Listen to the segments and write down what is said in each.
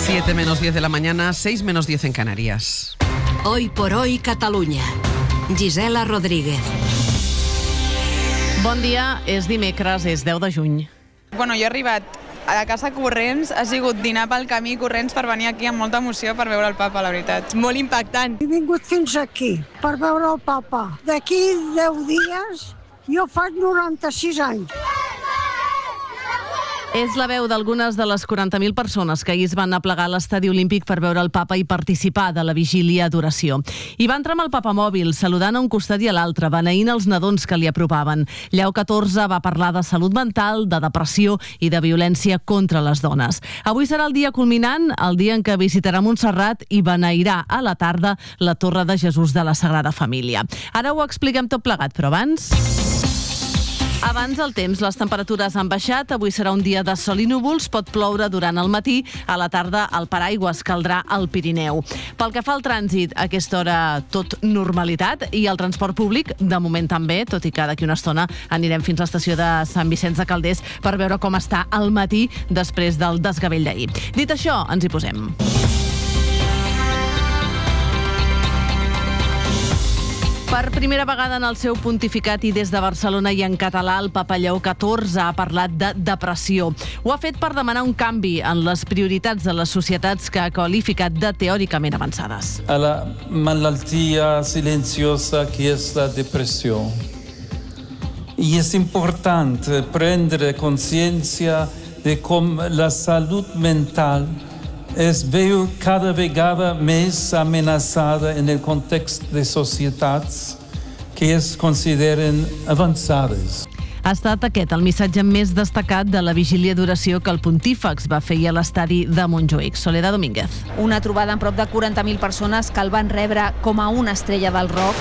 7:10 de la mañana, 6:10 en Canarias. Hoy por hoy Catalunya. Gisela Rodríguez. Bon dia, és dimecres, és 10 de juny. Jo he arribat a la casa corrents, ha sigut dinar pel camí corrents per venir aquí amb molta emoció per veure el papa, la veritat. Molt impactant. He vingut fins aquí per veure el papa. D'aquí 10 dies jo faig 96 anys. És la veu d'algunes de les 40.000 persones que ahir es van aplegar a l'Estadi Olímpic per veure el papa i participar de la vigília d'oració. I va entrar amb el papa mòbil, saludant a un costat i a l'altre, beneint els nadons que li apropaven. Lleó XIV va parlar de salut mental, de depressió i de violència contra les dones. Avui serà el dia culminant, el dia en què visitarà Montserrat i beneirà a la tarda la Torre de Jesús de la Sagrada Família. Ara ho expliquem tot plegat, però abans el temps, les temperatures han baixat, avui serà un dia de sol i núvols, pot ploure durant el matí, a la tarda el paraigües caldrà al Pirineu. Pel que fa al trànsit, a aquesta hora tot normalitat i el transport públic, de moment també, tot i que d'aquí una estona anirem fins a l'estació de Sant Vicenç de Calders per veure com està al matí després del desgavell d'ahir. Dit això, ens hi posem. Per primera vegada en el seu pontificat i des de Barcelona i en català, el papa Lleó XIV ha parlat de depressió. Ho ha fet per demanar un canvi en les prioritats de les societats que ha qualificat de teòricament avançades. A la malaltia silenciosa que és la depressió. I és important prendre consciència de com la salut mental es veu cada vegada més amenaçada en el context de societats que es consideren avançades. Ha estat aquest el missatge més destacat de la vigília d'oració que el pontífex va fer a l'estadi de Montjuïc. Soledad Domínguez. Una trobada amb prop de 40.000 persones que el van rebre com a una estrella del rock.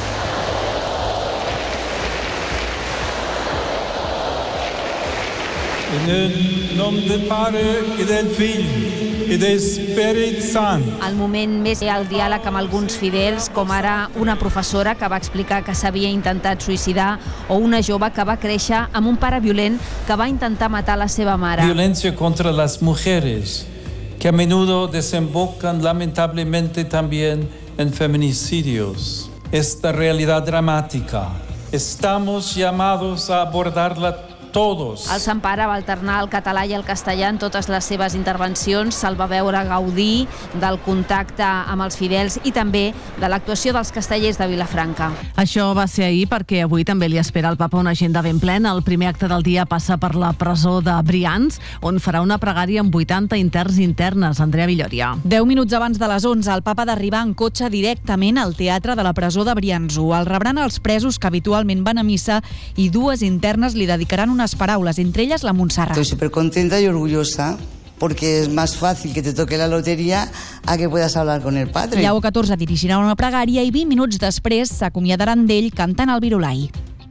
En el nom del Pare i del Fill i de l'Espírit Sant. El moment més el diàleg amb alguns fidels, com ara una professora que va explicar que s'havia intentat suïcidar o una jove que va créixer amb un pare violent que va intentar matar la seva mare. Violencia contra las mujeres, que a menudo desembocan lamentablemente también en feminicidios. Esta realidad dramática, estamos llamados a abordarla todos. El Sant Pare va alternar el català i el castellà en totes les seves intervencions, se'l va veure gaudir del contacte amb els fidels i també de l'actuació dels castellers de Vilafranca. Això va ser ahir perquè avui també li espera al papa una agenda ben plena. El primer acte del dia passa per la presó de Brians, on farà una pregària amb 80 interns i internes. Andrea Villoria. 10 minuts abans de les 11, el papa d'arribar en cotxe directament al teatre de la presó de Brianço. El rebran els presos que habitualment van a missa i dues internes li dedicaran unes paraules, entre ellas la Montserrat. Estoy súper contenta y orgullosa porque es más fácil que te toque la lotería a que puedas hablar con el padre. Lleó XIV dirigirà una pregària i 20 minuts després s'acomiadaran d'ell cantant el Virolai.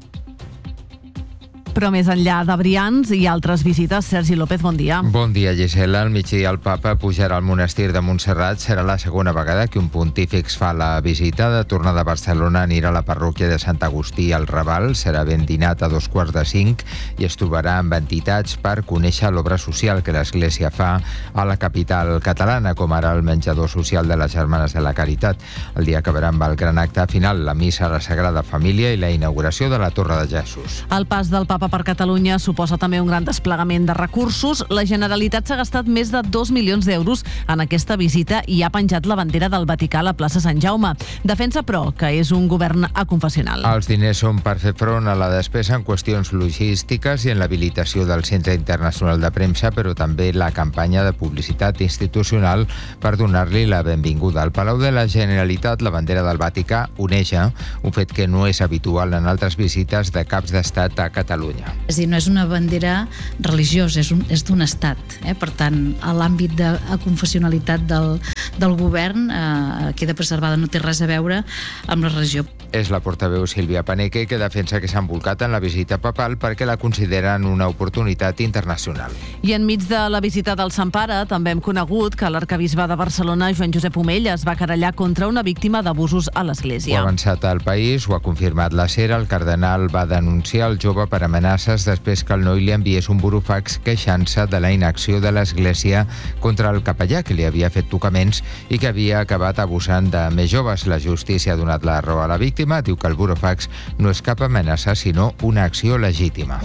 Però més enllà de Brians i altres visites, Sergi López, bon dia. Bon dia, Gisela. Al migdia el papa pujarà al monestir de Montserrat. Serà la segona vegada que un pontífex fa la visita. De tornada a Barcelona anirà a la parròquia de Sant Agustí al Raval. Serà ben dinat a 4:45 i es trobarà amb entitats per conèixer l'obra social que l'Església fa a la capital catalana, com ara el menjador social de les Germanes de la Caritat. El dia acabarà amb el gran acte final, la missa a la Sagrada Família i la inauguració de la Torre de Jesús. El pas del papa per Catalunya suposa també un gran desplegament de recursos. La Generalitat s'ha gastat més de 2 milions d'euros en aquesta visita i ha penjat la bandera del Vaticà a la plaça Sant Jaume. Defensa, però, que és un govern aconfessional. Els diners són per fer front a la despesa en qüestions logístiques i en l'habilitació del Centre Internacional de Premsa, però també la campanya de publicitat institucional per donar-li la benvinguda. Al Palau de la Generalitat, la bandera del Vaticà oneja, un fet que no és habitual en altres visites de caps d'estat a Catalunya. És a dir, no és una bandera religiosa, és d'un estat. Per tant, a l'àmbit de confessionalitat del govern queda preservada, no té res a veure amb la regió. És la portaveu Sílvia Paneque, que defensa que s'ha embolcat en la visita papal perquè la consideren una oportunitat internacional. I enmig de la visita del Sant Pare també hem conegut que l'arquebisbe de Barcelona, Joan Josep Omell, es va querellar contra una víctima d'abusos a l'Església. Ho ha avançat al País, ho ha confirmat la Sera. El cardenal va denunciar el jove per amenaces després que el noi li enviés un burofax queixant-se de la inacció de l'Església contra el capellà que li havia fet tocaments i que havia acabat abusant de més joves. La justícia ha donat la raó a la víctima. Diu que el burofax no és cap amenaça, sinó una acció legítima.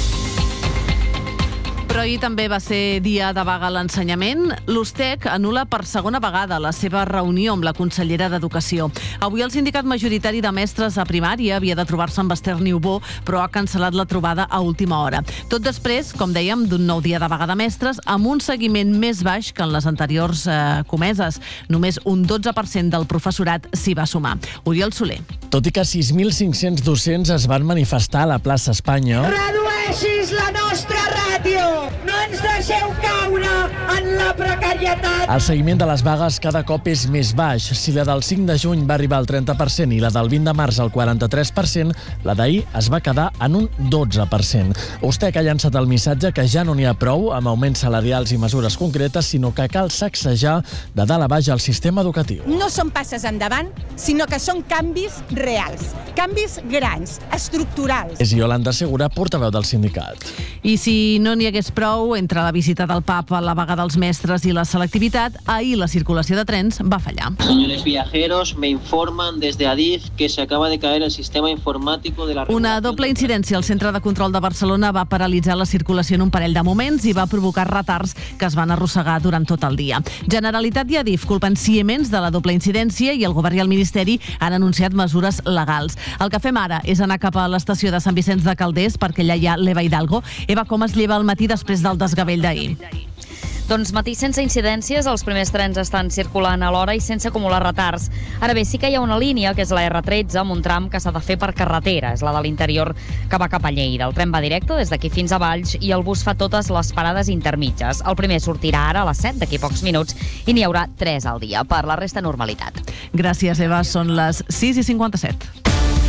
Però ahir també va ser dia de vaga a l'ensenyament. L'USTEC anul·la per segona vegada la seva reunió amb la consellera d'Educació. Avui el sindicat majoritari de mestres a primària havia de trobar-se amb Esther Niubó, però ha cancel·lat la trobada a última hora. Tot després, com dèiem, d'un nou dia de vaga de mestres, amb un seguiment més baix que en les anteriors comeses. Només un 12% del professorat s'hi va sumar. Oriol Soler. Tot i que 6.500 docents es van manifestar a la plaça Espanya... Redueixis la nostra ràtio! No ens deixeu caure en la precarietat! El seguiment de les vagues cada cop és més baix. Si la del 5 de juny va arribar al 30% i la del 20 de març al 43%, la d'ahir es va quedar en un 12%. USTEC ha llançat el missatge que ja no n'hi ha prou amb augments salarials i mesures concretes, sinó que cal sacsejar de dalt a baix el sistema educatiu. No són passes endavant, sinó que són canvis reals, canvis grans, estructurals. És Iolanda Segura, portaveu del sindicat. I si no n'hi hagués prou, entre la visita del papa, la vaga dels mestres i la selectivitat, ahir la circulació de trens va fallar. Señores viajeros, me informan desde Adif que se acaba de caer el sistema informático de la... Una doble incidència al centre de control de Barcelona va paralitzar la circulació en un parell de moments i va provocar retards que es van arrossegar durant tot el dia. Generalitat i Adif culpen ciements de la doble incidència i el govern i el Ministeri han anunciat mesures legals. El que fem ara és anar cap a l'estació de Sant Vicenç de Calders perquè allà hi ha l'Eva Hidalgo. Eva, com es lleva al matí després del desgavell d'ahir? Doncs matí sense incidències, els primers trens estan circulant a l'hora i sense acumular retards. Ara bé, sí que hi ha una línia, que és la R13, amb un tram que s'ha de fer per carretera, és la de l'interior que va cap a Lleida. El tren va directe des d'aquí fins a Valls i el bus fa totes les parades intermitges. El primer sortirà ara a les 7, d'aquí pocs minuts, i n'hi haurà 3 al dia. Per la resta, normalitat. Gràcies, Eva. Són les 6:57.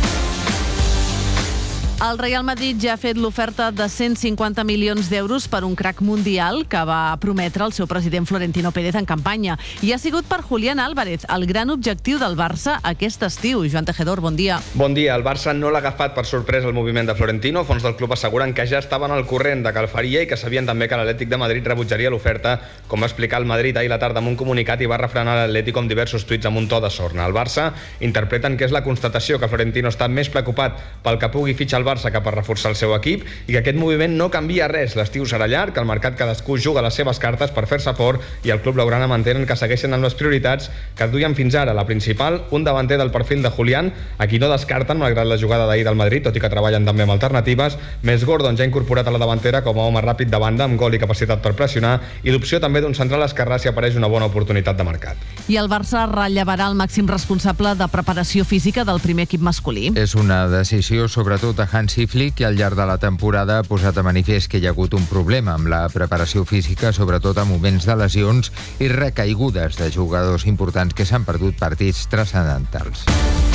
El Real Madrid ja ha fet l'oferta de 150 milions d'euros per un crack mundial que va prometre el seu president Florentino Pérez en campanya. I ha sigut per Julián Álvarez, el gran objectiu del Barça aquest estiu. Joan Tejedor, bon dia. Bon dia. El Barça no l'ha agafat per sorpresa el moviment de Florentino. Fons del club asseguren que ja estaven al corrent de que el faria i que sabien també que l'Atlètic de Madrid rebutjaria l'oferta, com va explicar el Madrid ahir a la tarda amb un comunicat i va refrenar l'Atlètic amb diversos tuits amb un to de sorna. El Barça interpreten que és la constatació que Florentino està més preocupat pel que pugui fitxar el Barça que per reforçar el seu equip i que aquest moviment no canvia res. L'estiu serà llarg, al mercat cadascú juga les seves cartes per fer-se fort i el club blaugrana mantenen que segueixen amb les prioritats que duien fins ara. La principal, un davanter del perfil de Julián, a qui no descarten malgrat la jugada d'ahir del Madrid, tot i que treballen també amb alternatives. Més Gordon ja incorporat a la davantera com a home ràpid de banda amb gol i capacitat per pressionar i l'opció també d'un central esquerrà si apareix una bona oportunitat de mercat. I el Barça rellevarà el màxim responsable de preparació física del primer equip masculí. És una decisió sobretot de Hansi Flick, que al llarg de la temporada ha posat de manifest que hi ha hagut un problema amb la preparació física, sobretot en moments de lesions i recaigudes de jugadors importants que s'han perdut partits transcendentals.